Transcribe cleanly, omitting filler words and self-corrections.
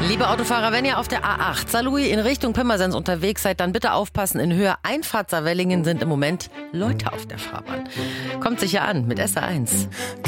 Liebe Autofahrer, wenn ihr auf der A8 Saarlouis in Richtung Pirmasens unterwegs seid, dann bitte aufpassen. In Höhe Einfahrt Saarwellingen sind im Moment Leute auf der Fahrbahn. Kommt sicher an mit SR1.